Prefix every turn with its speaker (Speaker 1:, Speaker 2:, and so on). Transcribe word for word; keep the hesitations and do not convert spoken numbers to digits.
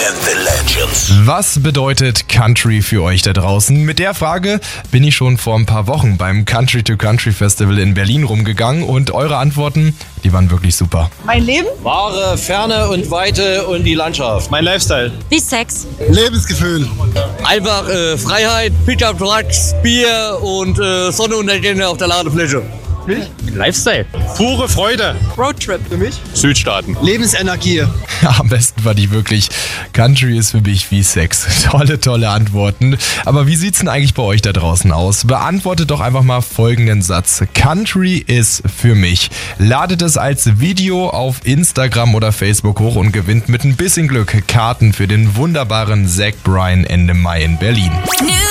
Speaker 1: and the Legends.
Speaker 2: Was bedeutet Country für euch da draußen? Mit der Frage bin ich schon vor ein paar Wochen beim Country to Country Festival in Berlin rumgegangen und eure Antworten, die waren wirklich super.
Speaker 3: Mein Leben?
Speaker 4: Wahre Ferne und Weite und die Landschaft.
Speaker 5: Mein Lifestyle.
Speaker 6: Wie Sex.
Speaker 7: Lebensgefühl.
Speaker 4: Einfach äh, Freiheit, Pickup Trucks, Bier und äh, Sonnenuntergänge auf der Ladefläche.
Speaker 5: Lifestyle. Pure Freude.
Speaker 3: Roadtrip.
Speaker 5: Für mich? Südstaaten.
Speaker 7: Lebensenergie.
Speaker 2: Ja, am besten war die wirklich, Country ist für mich wie Sex. Tolle, tolle Antworten. Aber wie sieht's denn eigentlich bei euch da draußen aus? Beantwortet doch einfach mal folgenden Satz. Country ist für mich. Ladet es als Video auf Instagram oder Facebook hoch und gewinnt mit ein bisschen Glück Karten für den wunderbaren Zach Bryan Ende Mai in Berlin.
Speaker 6: New